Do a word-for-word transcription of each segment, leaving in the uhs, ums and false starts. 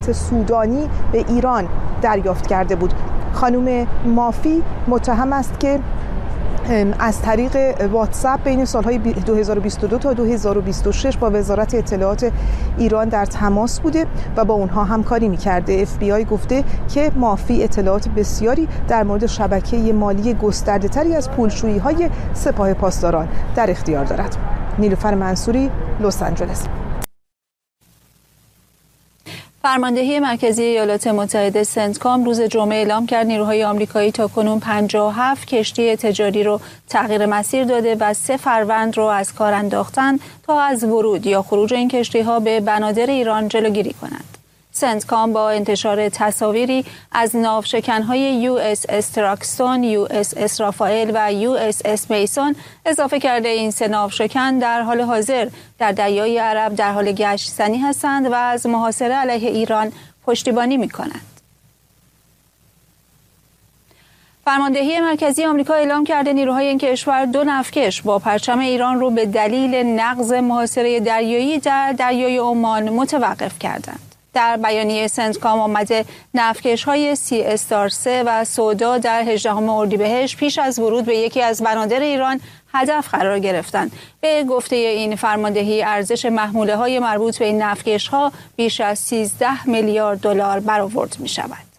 اطلاعات سودانی به ایران دریافت کرده بود. خانم مافی متهم است که از طریق واتساپ بین سالهای دو هزار و بیست و دو تا دو هزار و بیست و شش با وزارت اطلاعات ایران در تماس بوده و با اونها همکاری می‌کرده. اف بی آی گفته که مافی اطلاعات بسیاری در مورد شبکه مالی گسترده‌تری از پولشویی‌های سپاه پاسداران در اختیار دارد. نیلوفر منصوری، لس آنجلس. فرماندهی مرکزی ایالات متحده سنتکام روز جمعه اعلام کرد نیروهای آمریکایی تاکنون پنجاه و هفت کشتی تجاری رو تغییر مسیر داده و سه فروند رو از کار انداختن تا از ورود یا خروج این کشتی‌ها به بنادر ایران جلوگیری کنند. سنتکام با انتشار تصاویری از ناوشکن‌های یو اس اس تراکستون، یو اس اس رافائل و یو اس اس میسون اضافه کرده این سه ناوشکن در حال حاضر در دریای عرب در حال گشت‌زنی هستند و از محاصره علیه ایران پشتیبانی می‌کنند. فرماندهی مرکزی آمریکا اعلام کرده نیروهای این کشور دو نفتکش با پرچم ایران رو به دلیل نقض محاصره دریایی در دریای عمان متوقف کردند. در بیانیه سنتکام آمده نفتکش‌های سی استار سه و سودا در هجدهم اردیبهشت پیش از ورود به یکی از بنادر ایران هدف قرار گرفتند. به گفته این فرماندهی ارزش محموله‌های مربوط به این نفتکش‌ها بیش از سیزده میلیارد دلار برآورد می‌شود.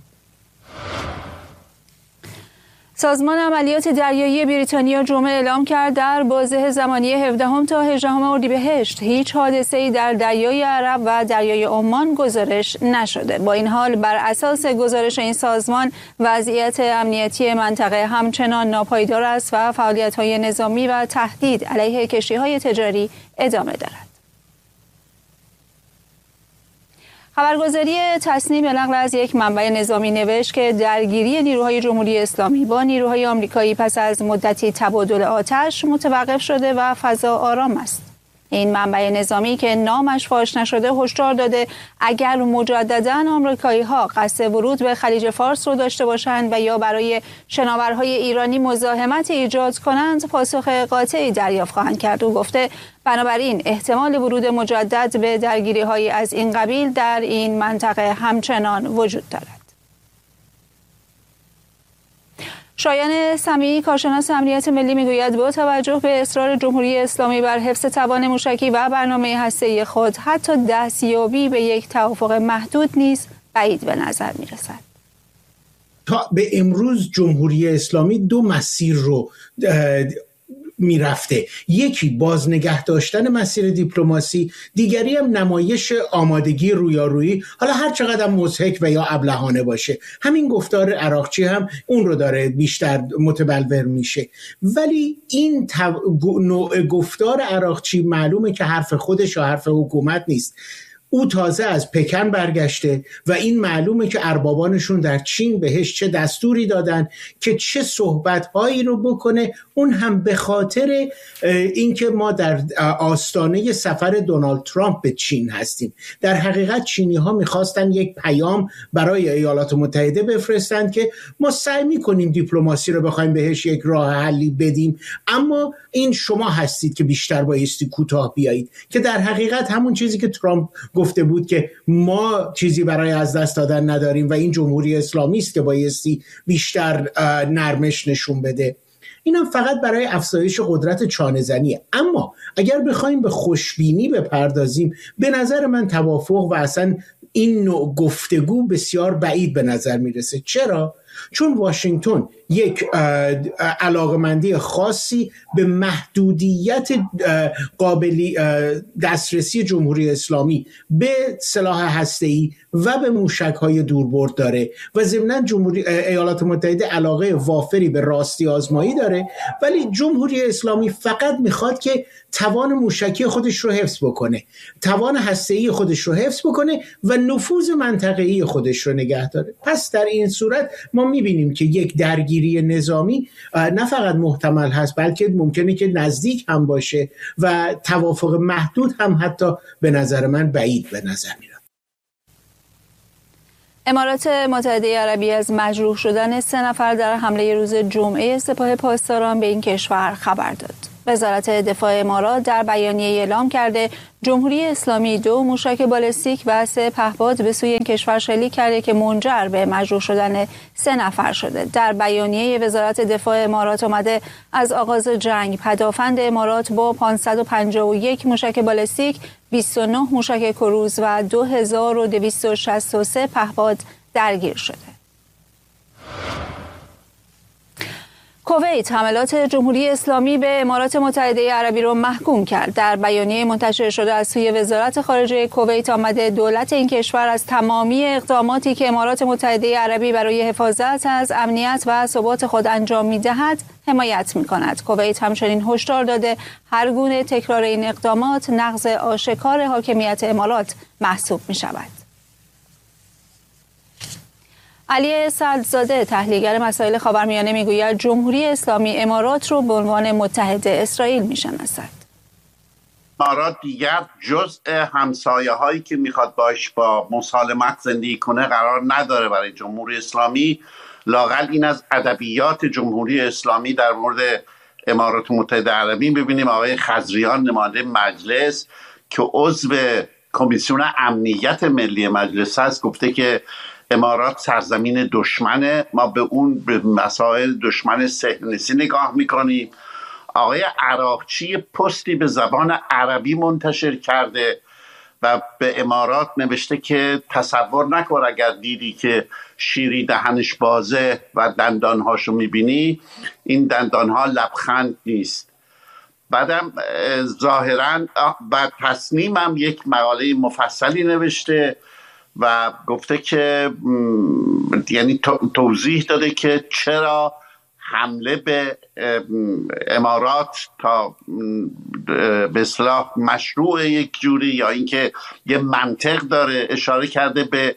سازمان عملیات دریایی بریتانیا جمعه اعلام کرد در بازه زمانی هفدهم تا هجدهم اردیبهشت هیچ حادثه‌ای در دریای عرب و دریای عمان گزارش نشده. با این حال بر اساس گزارش این سازمان وضعیت امنیتی منطقه همچنان ناپایدار است و فعالیت‌های نظامی و تهدید علیه کشتی‌های تجاری ادامه دارد. خبرگزاری تصنیم به نقل از یک منبع نظامی نوشت که درگیری نیروهای جمهوری اسلامی با نیروهای آمریکایی پس از مدتی تبادل آتش متوقف شده و فضا آرام است. این منبع نظامی که نامش فاش نشده هشدار داده اگر مجدداً آمریکایی‌ها قصد ورود به خلیج فارس رو داشته باشند و یا برای شناورهای ایرانی مزاحمت ایجاد کنند پاسخ قاطعی دریافت خواهند کرد. او گفته بنابراین احتمال ورود مجدد به درگیری‌های از این قبیل در این منطقه همچنان وجود دارد. شایان سمیعی کارشناس امنیت ملی میگوید با توجه به اصرار جمهوری اسلامی بر حفظ توان موشکی و برنامه هسته‌ای خود حتی دستیابی به یک توافق محدود نیز بعید به نظر میرسد. تا به امروز جمهوری اسلامی دو مسیر رو میرفته، یکی باز نگه داشتن مسیر دیپلماسی، دیگری هم نمایش آمادگی رویارویی، حالا هر چقدر مضحک و یا ابلهانه باشه. همین گفتار عراقچی هم اون رو داره بیشتر متبلور میشه. ولی این نوع گفتار عراقچی معلومه که حرف خودش و حرف حکومت نیست. او تازه از پکن برگشته و این معلومه که اربابانشون در چین بهش چه دستوری دادن که چه صحبتهایی رو بکنه، اون هم به خاطر اینکه ما در آستانه سفر دونالد ترامپ به چین هستیم. در حقیقت چینی ها میخواستن یک پیام برای ایالات متحده بفرستن که ما سعی میکنیم دیپلماسی رو بخوایم بهش یک راه حلی بدیم، اما این شما هستید که بیشتر بایستی کوتاه بیایید، که در حقیقت همون چیزی که ترامپ گفته بود که ما چیزی برای از دست دادن نداریم و این جمهوری اسلامی است که بایستی بیشتر نرمش نشون بده. اینم فقط برای افزایش قدرت چانه‌زنیه. اما اگر بخوایم به خوشبینی بپردازیم، به نظر من توافق و اصلا این نوع گفتگو بسیار بعید به نظر میرسه. چرا؟ چون واشنگتن یک علاقمندی خاصی به محدودیت قابلی دسترسی جمهوری اسلامی به سلاح هسته‌ای و به موشک‌های دوربرد داره و ضمناً جمهوری ایالات متحده علاقه وافری به راستی آزمایی داره، ولی جمهوری اسلامی فقط میخواد که توان موشکی خودش رو حفظ بکنه، توان هسته‌ای خودش رو حفظ بکنه و نفوذ منطقه‌ای خودش رو نگه داره. پس در این صورت ما میبینیم که یک درگیری نظامی نه فقط محتمل هست، بلکه ممکنه که نزدیک هم باشه و توافق محدود هم حتی به نظر من بعید به نظر میاد. امارات متحده عربی از مجروح شدن سه نفر در حمله روز جمعه سپاه پاسداران به این کشور خبر داد. وزارت دفاع امارات در بیانیه اعلام کرده جمهوری اسلامی دو موشک بالستیک و سه پهپاد به سوی این کشور شلیک کرده که منجر به مجروح شدن سه نفر شده. در بیانیه وزارت دفاع امارات آمده از آغاز جنگ پدافند امارات با پانصد و پنجاه و یک موشک بالستیک، بیست و نه موشک کروز و دو هزار و دویست و شصت و سه پهپاد درگیر شده. کویت حملات جمهوری اسلامی به امارات متحده عربی را محکوم کرد. در بیانیه منتشر شده از سوی وزارت خارجه کویت آمده دولت این کشور از تمامی اقداماتی که امارات متحده عربی برای حفاظت از امنیت و ثبات خود انجام می‌دهد حمایت می‌کند. کویت همچنین هشدار داده هر گونه تکرار این اقدامات نقض آشکار حاکمیت امارات محسوب می‌شود. علی سعدزاده تحلیلگر مسائل خاورمیانه میگوید جمهوری اسلامی امارات رو به عنوان متحد اسرائیل میشناسد. امارات دیگر جزء همسایه هایی که میخواد باش با مسالمت زندگی کنه قرار نداره برای جمهوری اسلامی. لااقل این از ادبیات جمهوری اسلامی در مورد امارات متحده عربی ببینیم. آقای خضریان نماینده مجلس که عضو کمیسیون امنیت ملی مجلس است گفته که امارات سرزمین دشمنه، ما به اون به مسائل دشمن صهیونیستی نگاه میکنیم. آقای عراقچی پستی به زبان عربی منتشر کرده و به امارات نوشته که تصور نکن اگر دیدی که شیری دهنش بازه و دندانهاشو میبینی این دندانها لبخند نیست. بعدم ظاهرا بعد تصنیم هم یک مقاله مفصلی نوشته و گفته که یعنی توضیح داده که چرا حمله به امارات تا به اصطلاح مشروع یک جوری یا اینکه یه منطق داره. اشاره کرده به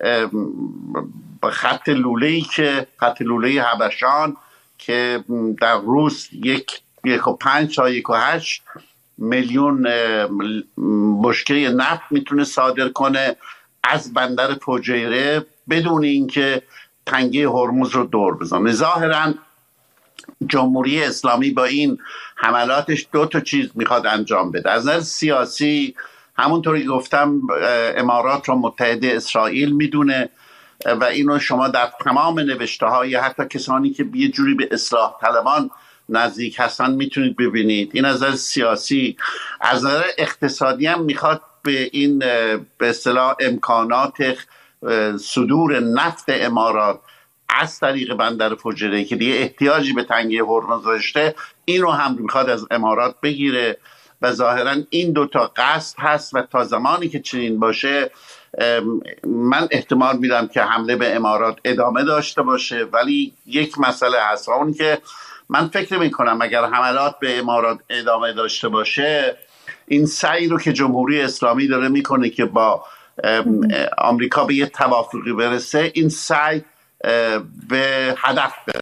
خط لوله‌ای که خط لوله حبشان که در روز یک یک و پنج تا یک و هشت میلیون بشکه نفت میتونه صادر کنه از بندر فجیره بدون اینکه تنگه هرمز رو دور بزنه. ظاهراً جمهوری اسلامی با این حملاتش دو تا چیز میخواد انجام بده. از نظر سیاسی همونطوری که گفتم امارات رو متحد اسرائیل میدونه و اینو شما در تمام نوشته های حتی کسانی که یه جوری به اصلاح طلبان نزدیک هستن میتونید ببینید. این از نظر سیاسی. از نظر اقتصادی هم میخواد به این به اصطلاح امکانات صدور نفت امارات از طریق بندر فجیره که دیگه احتیاجی به تنگه هرمز داشته اینو هم میخواد از امارات بگیره و ظاهرا این دوتا قصد هست و تا زمانی که چنین باشه من احتمال میدم که حمله به امارات ادامه داشته باشه. ولی یک مسئله هست اون که من فکر میکنم اگر حملات به امارات ادامه داشته باشه این سعی رو که جمهوری اسلامی داره میکنه که با آمریکا به یه توافقی برسه این سعی به هدف برسه.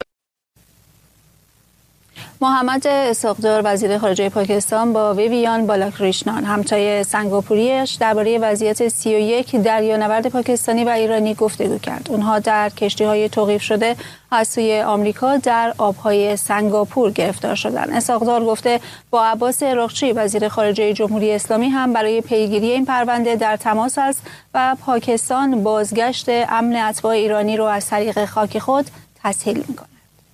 محمد اسحاق‌دار وزیر خارجه پاکستان با ویویان بالاکریشنان همتای سنگاپوریش درباره وضعیت سی و یک دریانورد پاکستانی و ایرانی گفتگو کرد. اونها در کشتی‌های توقیف شده از سوی آمریکا در آب‌های سنگاپور گرفتار شدند. اسحاق‌دار گفته با عباس عراقچی وزیر خارجه جمهوری اسلامی هم برای پیگیری این پرونده در تماس است و پاکستان بازگشت امن اتباع ایرانی رو از طریق خاک خود تسهیل می‌کند.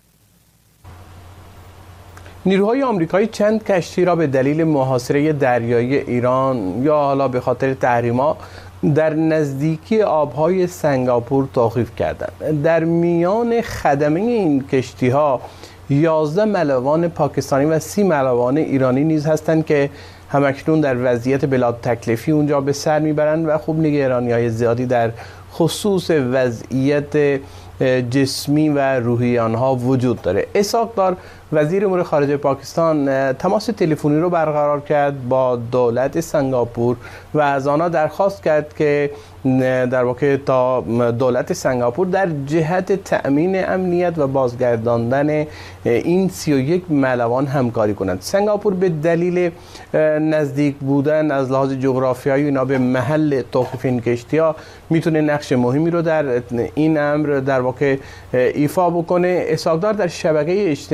نیروهای آمریکایی چند کشتی را به دلیل محاصره دریایی ایران یا حالا به خاطر تحریم‌ها در نزدیکی آبهای سنگاپور توقیف کردند. در میان خدمه این کشتی‌ها یازده ملوان پاکستانی و سی ملوان ایرانی نیز هستند که همکنون در وضعیت بلا تکلیفی اونجا به سر میبرند و خوب نگرانی‌های زیادی در خصوص وضعیت جسمی و روحی آنها وجود داره. اسحاق‌دار وزیر امور خارجه پاکستان تماس تلفنی رو برقرار کرد با دولت سنگاپور و از آنها درخواست کرد که در واقع تا دولت سنگاپور در جهت تأمین امنیت و بازگرداندن این سی و یک ملوان همکاری کنند. سنگاپور به دلیل نزدیک بودن از لحاظ جغرافیایی اینا به محل توقیف این کشتی‌ها میتونه نقش مهمی رو در این امر در واقع ایفا بکنه. اسحاق‌دار در شبکه اجتماعی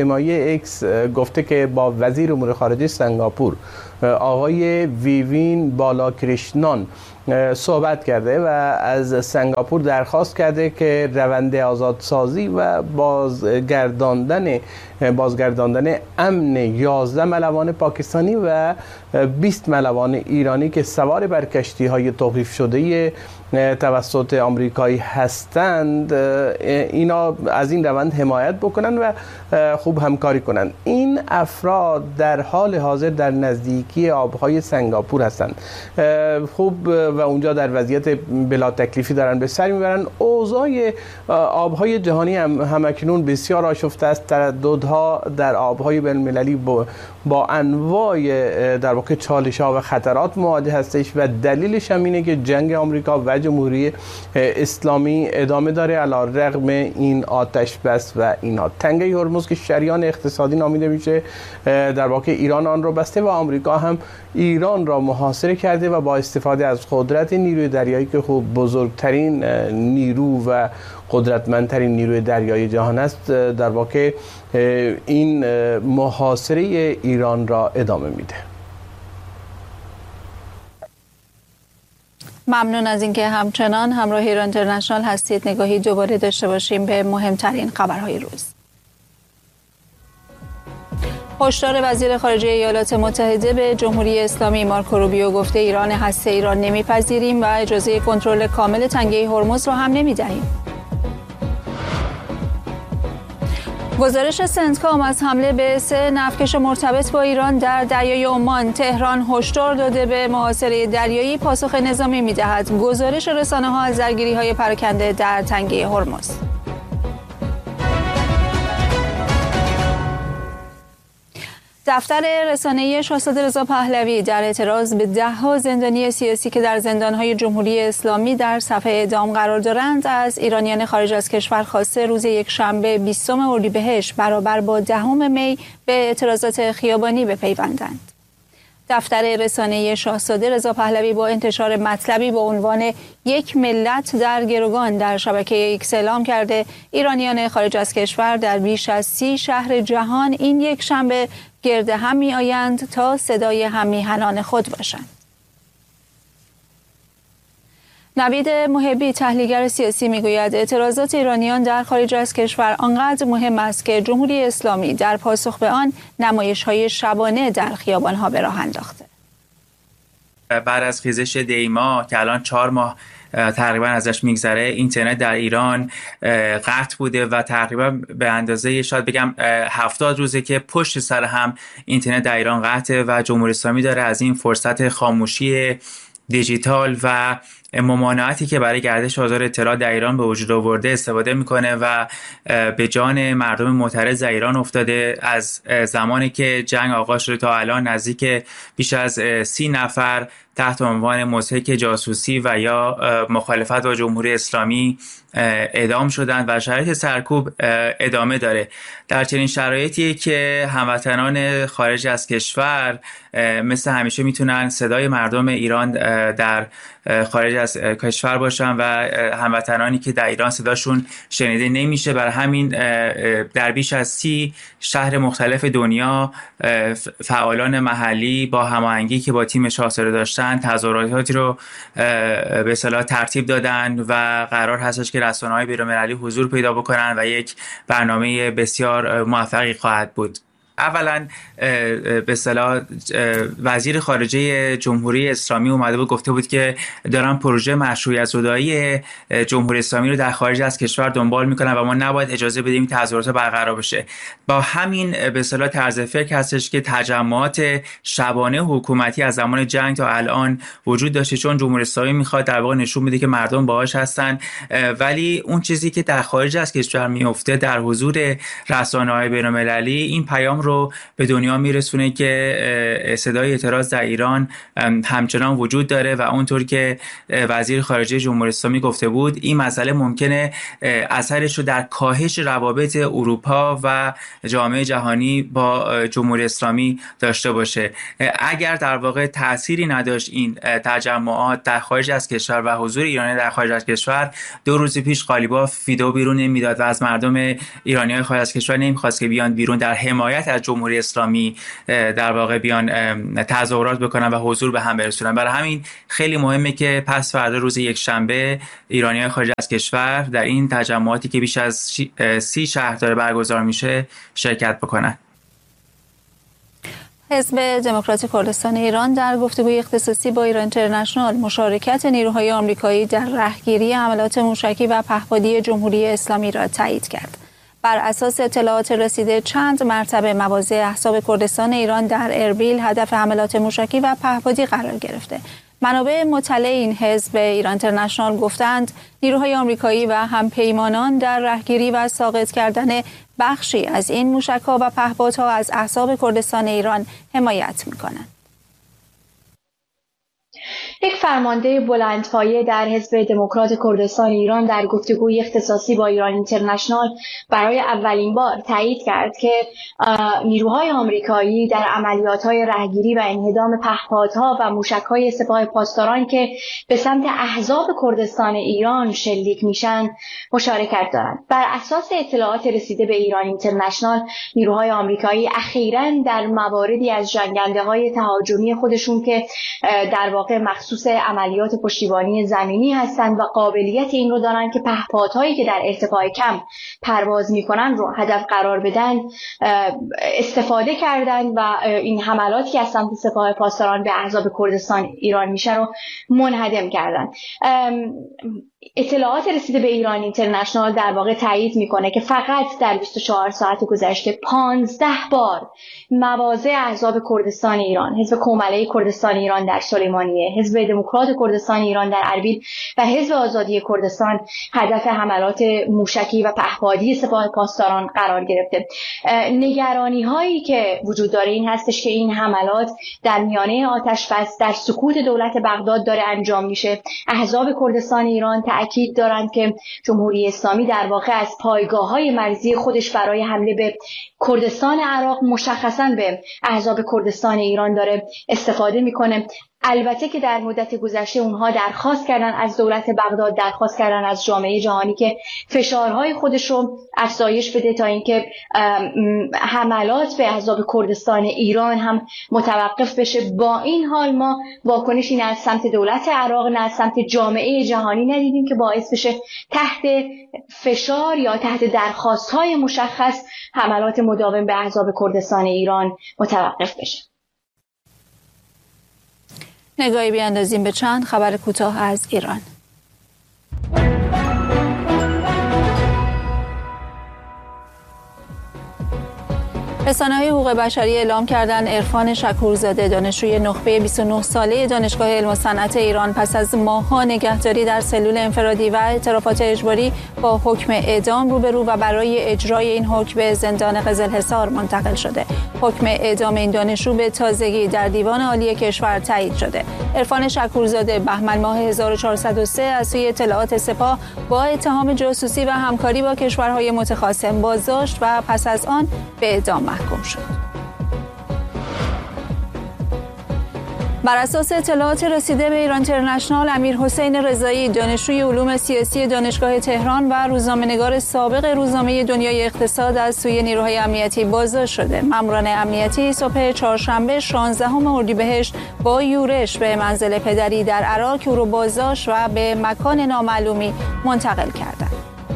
ایکس گفته که با وزیر امور خارجه سنگاپور آقای ویوین بالاکریشنان صحبت کرده و از سنگاپور درخواست کرده که روند آزادسازی و بازگرداندن بازگرداندن امن یازده ملوان پاکستانی و بیست ملوان ایرانی که سوار بر کشتی‌های توقیف شده توسط آمریکایی هستند اینا از این روند حمایت بکنن و خوب همکاری کنن. این افراد در حال حاضر در نزدیکی آبهای سنگاپور هستند خوب و اونجا در وضعیت بلا تکلیفی دارن به سر میبرن. اوضاع آبهای جهانی هم همکنون بسیار آشفته است. ترددها در آبهای بین‌المللی با, با انواع در واقع چالش‌ها و خطرات مواجه هستش و دلیلش هم اینه که جنگ آمریکا و جمهوری اسلامی ادامه داره علی رغم این آتش بس و اینا. تنگه هرمز که شریان اقتصادی نامیده میشه در واقع ایران آن رو بسته و آمریکا هم ایران را محاصره کرده و با استفاده از قدرت نیروی دریایی که خوب بزرگترین نیرو و قدرتمندترین نیروی دریایی جهان است در واقع این محاصره ایران را ادامه میده. ممنون از اینکه همچنان همراه ایران اینترنشنال هستید. نگاهی دوباره داشته باشیم به مهمترین خبرهای روز. هشدار وزیر خارجه ایالات متحده به جمهوری اسلامی مارکو روبیو گفته ایران هسته ای را نمیپذیریم و اجازه کنترل کامل تنگه هرمز را هم نمیدهیم. گزارش سنتکام از حمله به سه نفتکش مرتبط با ایران در دریای عمان. تهران هشدار داده به محاصره دریایی پاسخ نظامی می‌دهد. گزارش رسانه‌ها از درگیری‌های پراکنده در تنگه هرمز. دفتر رسانه‌ای شاهزاده رضا پهلوی در اعتراض به ده‌ها زندانی سیاسی که در زندان‌های جمهوری اسلامی در صفحه اعدام قرار دارند از ایرانیان خارج از کشور خواسته روز یکشنبه بیستم اردیبهشت برابر با دهم می به اعتراضات خیابانی بپیوندند. دفتر رسانه‌ای شاهزاده رضا پهلوی با انتشار مطلبی با عنوان یک ملت در گروگان در شبکه ایکس اعلام کرده ایرانیان خارج از کشور در بیش از سی شهر جهان این یک شنبه گرد هم می آیند تا صدای هم‌میهنان خود باشند. نوید محبی تحلیلگر سیاسی میگوید اعتراضات ایرانیان در خارج از کشور آنقدر مهم است که جمهوری اسلامی در پاسخ به آن نمایش‌های شبانه در خیابان‌ها به راه انداخته. بعد از خیزش دیما که الان چهار ماه تقریبا ازش میگذره اینترنت در ایران قطع بوده و تقریبا به اندازه شاید بگم هفتاد روزه که پشت سر هم اینترنت در ایران قطعه و جمهوری اسلامی داره از این فرصت خاموشی دیجیتال و ممانعتی که برای گردش آزار اطلاعات در ایران به وجود آورده استفاده میکنه و به جان مردم معترض در ایران افتاده. از زمانی که جنگ آغاز شده تا الان نزدیک بیش از سی نفر تحت عنوان مضحک جاسوسی و یا مخالفت با جمهوری اسلامی اعدام شدند و شرایط سرکوب ادامه داره. در چنین شرایطی که هموطنان خارج از کشور مثل همیشه میتونن صدای مردم ایران در خارج از کشور باشن و هموطنانی که در ایران صداشون شنیده نمیشه، برای همین در بیش از سی شهر مختلف دنیا فعالان محلی با هماهنگی که با تیم شاهزاده داشتن تظاهراتی رو به اصطلاح ترتیب دادن و قرار هستش که رسانه‌های بین‌المللی حضور پیدا بکنن و یک برنامه بسیار موفقی خواهد بود. اولا به اصطلاح وزیر خارجه جمهوری اسلامی اومده بود گفته بود که دارن پروژه مشروعیت زدایی جمهوری اسلامی رو در خارج از کشور دنبال میکنن و ما نباید اجازه بدیم این تظاهرات برقرار بشه. با همین به اصطلاح طرز فکر هستش که تجمعات شبانه حکومتی از زمان جنگ تا الان وجود داشته، چون جمهوری اسلامی میخواد در واقع نشون بده که مردم باهاش هستن، ولی اون چیزی که در خارج از کشور میفته در حضور رسانه‌های بین‌المللی این پیام رو به دنیا میرسونه که صدای اعتراض در ایران همچنان وجود داره و اونطور که وزیر خارجه جمهوری اسلامی گفته بود این مسئله ممکنه اثرش رو در کاهش روابط اروپا و جامعه جهانی با جمهوری اسلامی داشته باشه. اگر در واقع تأثیری نداشت این تجمعات در خارج از کشور و حضور ایرانی در خارج از کشور، دو روز پیش قالیباف ویدئو بیرون نمیداد و از مردم ایرانی‌های خارج از کشور نمیخواست که بیان بیرون در حمایت از جمهوری اسلامی در واقع بیان تظاهرات بکنن و حضور به هم برسونن. برای همین خیلی مهمه که پس فردا روز یک شنبه ایرانی‌های خارج از کشور در این تجمعاتی که بیش از سی شهر داره برگزار میشه شرکت بکنن. حزب دموکرات کردستان ایران در گفتگوی اختصاصی با ایران اینترنشنال مشارکت نیروهای آمریکایی در رهگیری حملات موشکی و پهپادی جمهوری اسلامی را تایید کرد. بر اساس اطلاعات رسیده چند مرتبه مواضع احزاب کردستان ایران در اربیل هدف حملات موشکی و پهپادی قرار گرفته. منابع مطلع این حزب به ایران اینترنشنال گفتند نیروهای آمریکایی و همپیمانان در رهگیری و ساقط کردن بخشی از این موشک‌ها و پهپادها از احزاب کردستان ایران حمایت می‌کنند. یک فرمانده بلندپایه در حزب دموکرات کردستان ایران در گفتگوی اختصاصی با ایران اینترنشنال برای اولین بار تایید کرد که نیروهای آمریکایی در عملیات‌های رهگیری و انهدام پهپادها و موشک‌های سپاه پاسداران که به سمت احزاب کردستان ایران شلیک میشن مشارکت دارند. بر اساس اطلاعات رسیده به ایران اینترنشنال، نیروهای آمریکایی اخیراً در مواردی از جنگنده‌های تهاجمی خودشون که در واقع مخصوص عملیات پشتیبانی زمینی هستند و قابلیت این رو دارن که پهپادهایی که در ارتفاع کم پرواز میکنن رو هدف قرار بدن استفاده کردن و این حملاتی که از سمت سپاه پاسداران به احزاب کردستان ایران میشه رو منهدم کردن. اطلاعات رسیده به ایران اینترنشنال در واقع تایید میکنه که فقط در بیست و چهار ساعت گذشته پانزده بار مواضع احزاب کردستان ایران، حزب کومله کردستان ایران در سلیمانیه، حزب دموکرات کردستان ایران در اربیل و حزب آزادی کردستان هدف حملات موشکی و پهپادی سپاه پاسداران قرار گرفته. نگرانی هایی که وجود داره این هستش که این حملات در میانه آتش بس در سکوت دولت بغداد داره انجام میشه. احزاب کردستان ایران تأکید دارند که جمهوری اسلامی در واقع از پایگاه‌های مرزی خودش برای حمله به کردستان عراق مشخصاً به احزاب کردستان ایران داره استفاده میکنه. البته که در مدت گذشته اونها درخواست کردن از دولت بغداد، درخواست کردن از جامعه جهانی که فشارهای خودش رو افزایش بده تا اینکه حملات به احزاب کردستان ایران هم متوقف بشه. با این حال ما واکنشی نه از سمت دولت عراق نه از سمت جامعه جهانی ندیدیم که باعث بشه تحت فشار یا تحت درخواست‌های مشخص حملات مداوم به احزاب کردستان ایران متوقف بشه. نگاهی بیاندازیم به چند خبر کوتاه از ایران. رسانه‌های حقوق بشری اعلام کردند عرفان شکورزاده، دانشجوی نخبه بیست و نه ساله دانشگاه علم و صنعت ایران، پس از ماه‌ها نگهداری در سلول انفرادی و اعترافات اجباری با حکم اعدام روبرو و برای اجرای این حکم به زندان قزلحصار منتقل شده. حکم اعدام این دانشجو به تازگی در دیوان عالی کشور تایید شده. عرفان شکورزاده بهمن ماه هزار و چهارصد و سه از سوی اطلاعات سپاه با اتهام جاسوسی و همکاری با کشورهای متخاصم بازداشت و پس از آن به اعدام محکوم شد. بر اساس اطلاعات رسیده به ایران اینترنشنال، امیر حسین رضایی، دانشجوی علوم سیاسی دانشگاه تهران و روزنامه‌نگار سابق روزنامه دنیای اقتصاد از سوی نیروهای امنیتی بازداشت شده. ماموران امنیتی صبح چهارشنبه شانزدهم اردیبهشت با یورش به منزل پدری در عراق او را بازداشت و به مکان نامعلومی منتقل کردند.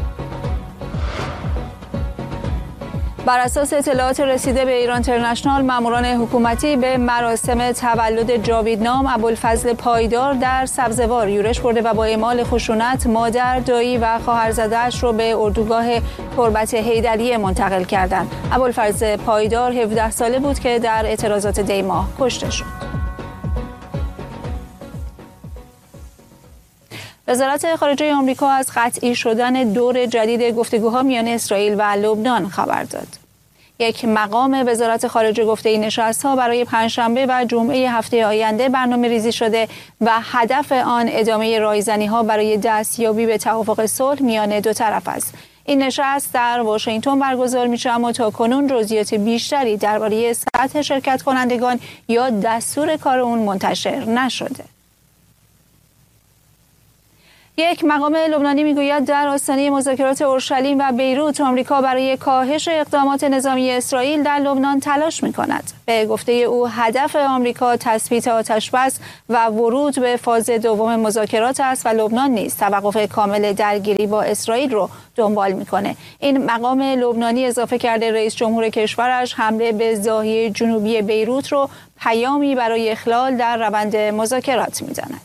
بر اساس اطلاعات رسیده به ایران اینترنشنال، ماموران حکومتی به مراسم تولد جاویدنام ابوالفضل پایدار در سبزوار یورش برده و با اعمال خشونت مادر، دایی و خواهرزاده‌اش رو به اردوگاه تربت حیدریه منتقل کردند. ابوالفضل پایدار هفده ساله بود که در اعتراضات دی ماه کشته شد. وزارت خارجه آمریکا از قطعی شدن دور جدید گفتگوها میان اسرائیل و لبنان خبر داد. یک مقام وزارت خارجه گفته این نشست‌ها برای پنجشنبه و جمعه هفته آینده برنامه ریزی شده و هدف آن ادامه رایزنی‌ها برای دستیابی به توافق صلح میان دو طرف است. این نشست در واشنگتن برگزار میشه، اما تاکنون جزئیات بیشتری درباره سطح شرکت کنندگان یا دستور کار اون منتشر نشده. یک مقام لبنانی میگوید در آستانه مذاکرات اورشلیم و بیروت آمریکا برای کاهش اقدامات نظامی اسرائیل در لبنان تلاش میکند. به گفته او هدف آمریکا تثبیت آتش‌بس و ورود به فاز دوم مذاکرات است و لبنان نیز توقف کامل درگیری با اسرائیل رو دنبال میکنه. این مقام لبنانی اضافه کرده رئیس جمهور کشورش حمله به ناحیه جنوبی بیروت رو پیامی برای اخلال در روند مذاکرات میداند.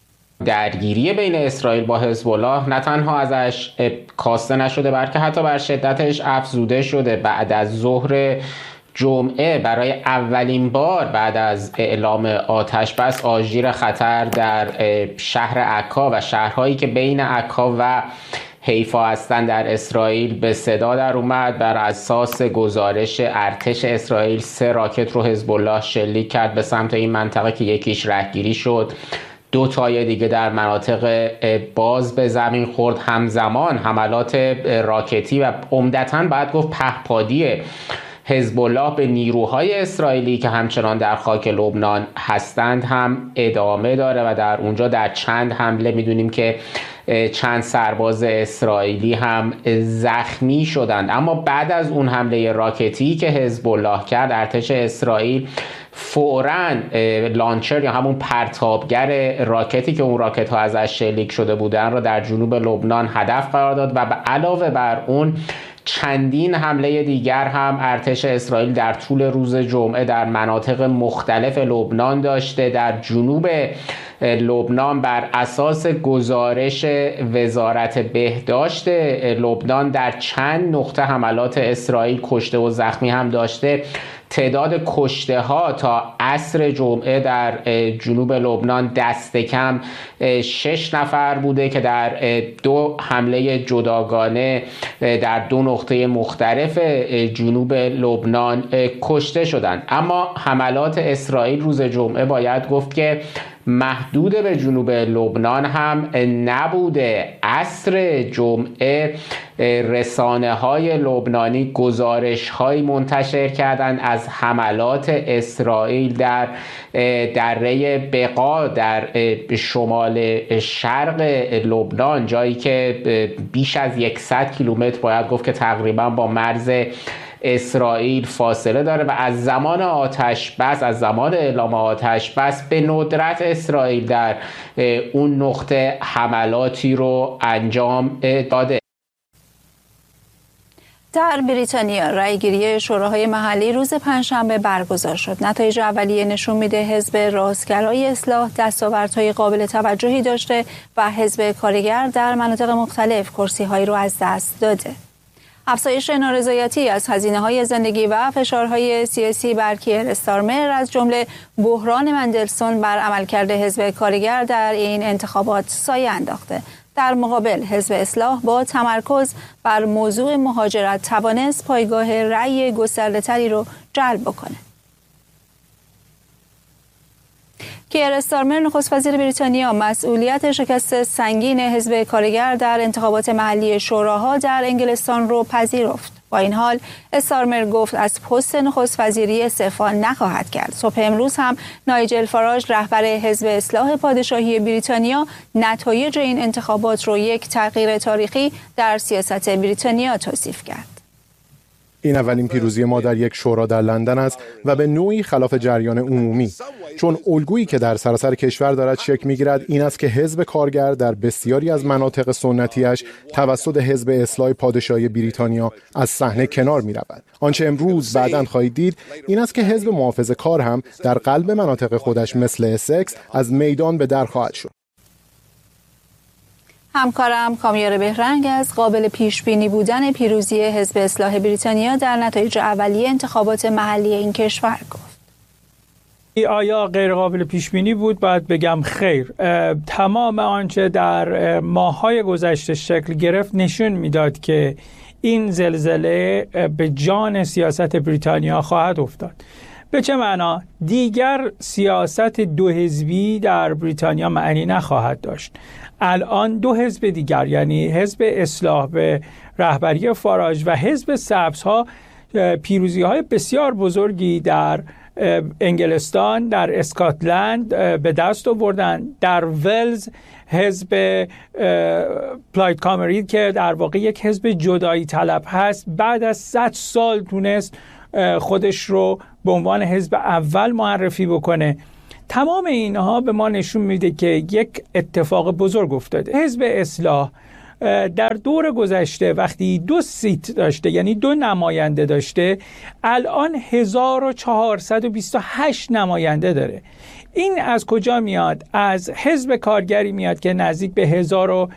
درگیری بین اسرائیل با حزب الله نه تنها ازش کاسته نشده بلکه حتی بر شدتش افزوده شده. بعد از ظهر جمعه برای اولین بار بعد از اعلام آتش بس آژیر خطر در شهر عکا و شهرهایی که بین عکا و حیفا هستند در اسرائیل به صدا در اومد. بر اساس گزارش ارتش اسرائیل سه راکت رو حزب الله شلیک کرد به سمت این منطقه که یکیش رهگیری شد، دو تای دیگه در مناطق باز به زمین خورد. همزمان حملات راکتی و عمدتاً باید گفت پهپادی حزب الله به نیروهای اسرائیلی که همچنان در خاک لبنان هستند هم ادامه داره و در اونجا در چند حمله میدونیم که چند سرباز اسرائیلی هم زخمی شدند. اما بعد از اون حمله راکتی که حزب الله کرد، ارتش اسرائیل فوراً لانچر یا همون پرتابگر راکتی که اون راکت ها ازش شلیک شده بودن را در جنوب لبنان هدف قرار داد و به علاوه بر اون چندین حمله دیگر هم ارتش اسرائیل در طول روز جمعه در مناطق مختلف لبنان داشته. در جنوب لبنان بر اساس گزارش وزارت بهداشت لبنان در چند نقطه حملات اسرائیل کشته و زخمی هم داشته. تعداد کشته ها تا عصر جمعه در جنوب لبنان دست کم شش نفر بوده که در دو حمله جداگانه در دو نقطه مختلف جنوب لبنان کشته شدند. اما حملات اسرائیل روز جمعه باید گفت که محدود به جنوب لبنان هم نبوده. عصر جمعه رسانه های لبنانی گزارش های منتشر کردند از حملات اسرائیل در دره بقا در شمال شرق لبنان، جایی که بیش از صد کیلومتر باید گفت که تقریبا با مرز اسرائیل فاصله داره و از زمان آتش بس از زمان اعلام آتش بس به ندرت اسرائیل در اون نقطه حملاتی رو انجام داده. در بریتانیا رأیگیری شوراهای محلی روز پنجشنبه برگزار شد. نتایج اولیه نشون میده حزب راستگرای اصلاح دستاوردهای قابل توجهی داشته و حزب کارگر در مناطق مختلف کرسی‌هایی رو از دست داده. افزایش نارضایتی از هزینه‌های زندگی و فشارهای سیاسی بر کیر استارمر از جمله بحران مندلسون بر عملکرد حزب کارگر در این انتخابات سایه انداخته. در مقابل حزب اصلاح با تمرکز بر موضوع مهاجرت توانست پایگاه رأی گسترده‌تری رو جلب بکنه. کیر استارمر نخست وزیر بریتانیا مسئولیت شکست سنگین حزب کارگر در انتخابات محلی شوراها در انگلستان رو پذیرفت. با این حال استارمر گفت از پست نخست وزیری استعفا نخواهد کرد. صبح امروز هم نایجل فاراج رهبر حزب اصلاح پادشاهی بریتانیا نتایج این انتخابات رو یک تغییر تاریخی در سیاست بریتانیا توصیف کرد. این اولین پیروزی ما در یک شورا در لندن است و به نوعی خلاف جریان عمومی، چون الگویی که در سراسر کشور دارد شکل می‌گیرد این است که حزب کارگر در بسیاری از مناطق سنتیش توسط حزب اصلاح پادشاهی بریتانیا از صحنه کنار می‌رود. آنچه امروز بعداً خواهید دید این است که حزب محافظه‌کار هم در قلب مناطق خودش مثل اسکس از میدان به در خواهد شد. همکارم کامیار بهرنگ از قابل پیش بینی بودن پیروزی حزب اصلاح بریتانیا در نتایج اولیه انتخابات محلی این کشور گفت. آیا غیر قابل پیش بینی بود؟ باید بگم خیر. تمام آنچه در ماه‌های گذشته شکل گرفت نشون میداد که این زلزله به جان سیاست بریتانیا خواهد افتاد. به چه معنا؟ دیگر سیاست دو حزبی در بریتانیا معنی نخواهد داشت. الان دو حزب دیگر، یعنی حزب اصلاح به رهبری فاراج و حزب سبزها، پیروزی‌های بسیار بزرگی در انگلستان، در اسکاتلند به دست آوردن. در ولز حزب پلاید کامرید که در واقع یک حزب جدایی طلب هست، بعد از صد سال تونست خودش رو به عنوان حزب اول معرفی بکنه. تمام اینها به ما نشون میده که یک اتفاق بزرگ افتاده. حزب اصلاح در دور گذشته وقتی دو سیت داشته، یعنی دو نماینده داشته، الان هزار و چهارصد و بیست و هشت نماینده داره. این از کجا میاد؟ از حزب کارگری میاد که نزدیک به هزار و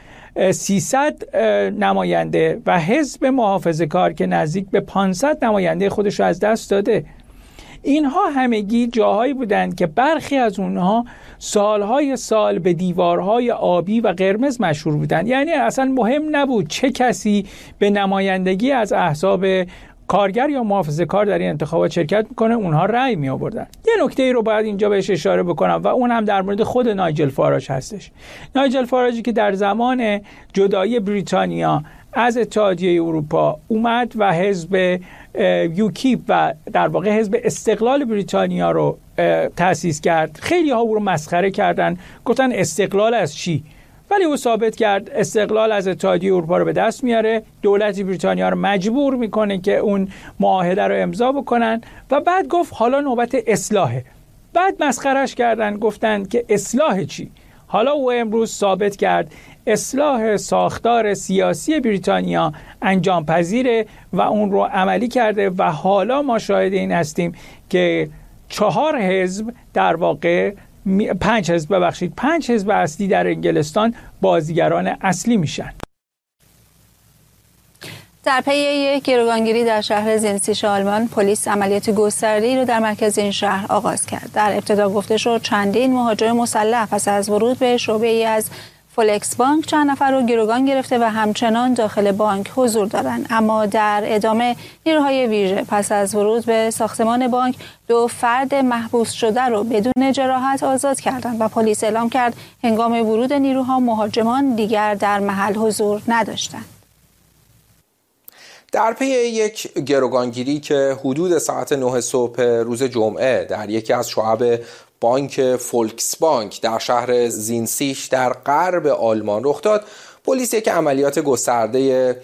سیصد نماینده و حزب محافظه‌کار که نزدیک به پانصد نماینده خودش رو از دست داده. اینها همگی جاهایی بودند که برخی از اونها سالهای سال به دیوارهای آبی و قرمز مشهور بودند. یعنی اصلا مهم نبود چه کسی به نمایندگی از احزاب کارگر یا محافظه‌کار در این انتخابات شرکت میکنه، اونها رأی می آوردن. یه نکته ای رو باید اینجا بهش اشاره بکنم و اون هم در مورد خود نایجل فاراج هستش. نایجل فاراجی که در زمان جدایی بریتانیا از اتحادیه اروپا اومد و حزب یوکیپ و در واقع حزب استقلال بریتانیا رو تأسیس کرد. خیلی ها او رو مسخره کردن، گفتن استقلال از چی؟ ولی او ثابت کرد استقلال از اتحادیه اروپا رو به دست میاره، دولت بریتانیا رو مجبور میکنه که اون معاهده رو امضا بکنن و بعد گفت حالا نوبت اصلاحه. بعد مسخرش کردن، گفتن که اصلاح چی؟ حالا او امروز ثابت کرد اصلاح ساختار سیاسی بریتانیا انجام پذیره و اون رو عملی کرده و حالا ما شاهد این هستیم که چهار حزب در واقع پنج حزب ببخشید پنج حزب اصلی در انگلستان بازیگران اصلی میشن. در پی یک گروگانگیری در شهر زینسیش آلمان، پلیس عملیات گسترده‌ای رو در مرکز این شهر آغاز کرد. در ابتدا گفته شد چندین مهاجر مسلح پس از ورود به شعبه‌ای از فولکس بانک چند نفر رو گروگان گرفته و همچنان داخل بانک حضور دارند. اما در ادامه نیروهای ویژه پس از ورود به ساختمان بانک دو فرد محبوس شده رو بدون جراحت آزاد کردند و پلیس اعلام کرد هنگام ورود نیروها مهاجمان دیگر در محل حضور نداشتند. در پی یک گروگانگیری که حدود ساعت نه صبح روز جمعه در یکی از شعب بانک فولکس بانک در شهر زینسیش در غرب آلمان رخ داد، پلیس یک عملیات گسترده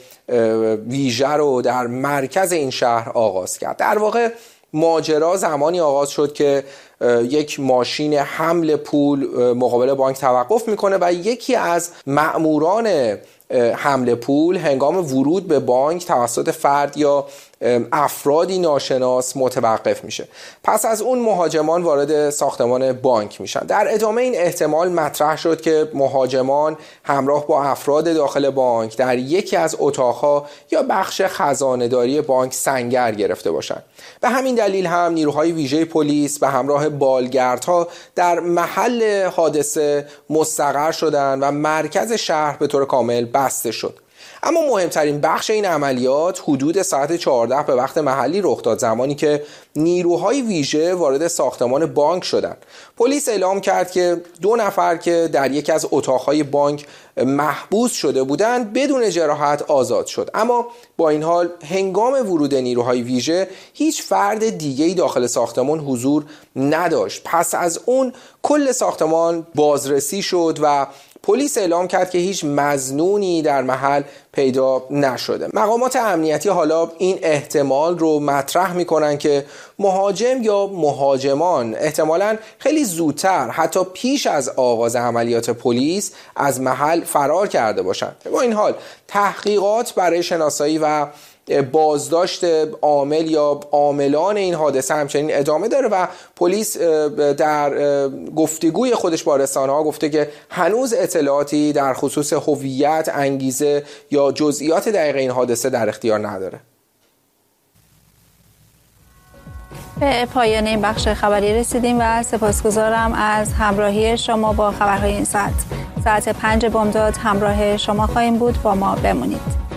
ویژه رو در مرکز این شهر آغاز کرد. در واقع ماجرا زمانی آغاز شد که یک ماشین حمل پول مقابل بانک توقف میکنه و یکی از مأموران حمل پول هنگام ورود به بانک توسط فرد یا افرادی ناشناس متوقف میشه. پس از اون مهاجمان وارد ساختمان بانک میشن. در ادامه این احتمال مطرح شد که مهاجمان همراه با افراد داخل بانک در یکی از اتاقها یا بخش خزانه‌داری بانک سنگر گرفته باشند. به همین دلیل هم نیروهای ویژه پلیس به همراه بالگردها در محل حادثه مستقر شدند و مرکز شهر به طور کامل بسته شد. اما مهمترین بخش این عملیات حدود ساعت چهارده به وقت محلی رخ داد، زمانی که نیروهای ویژه وارد ساختمان بانک شدند. پلیس اعلام کرد که دو نفر که در یکی از اتاقهای بانک محبوس شده بودند بدون جراحت آزاد شد. اما با این حال هنگام ورود نیروهای ویژه هیچ فرد دیگه‌ای داخل ساختمان حضور نداشت. پس از اون کل ساختمان بازرسی شد و پلیس اعلام کرد که هیچ مظنونی در محل پیدا نشده. مقامات امنیتی حالا این احتمال رو مطرح میکنن که مهاجم یا مهاجمان احتمالاً خیلی زودتر، حتی پیش از آغاز عملیات پلیس، از محل فرار کرده باشند. با این حال تحقیقات برای شناسایی و بازداشت عامل یا عاملان این حادثه همچنین ادامه داره و پلیس در گفتگوی خودش با رسانه‌ها گفته که هنوز اطلاعاتی در خصوص هویت، انگیزه یا جزئیات دقیق این حادثه در اختیار نداره. به پایان این بخش خبری رسیدیم و سپاسگزارم از همراهی شما با خبرهای این ساعت. ساعت پنج بامداد همراه شما خواهیم بود. با ما بمونید.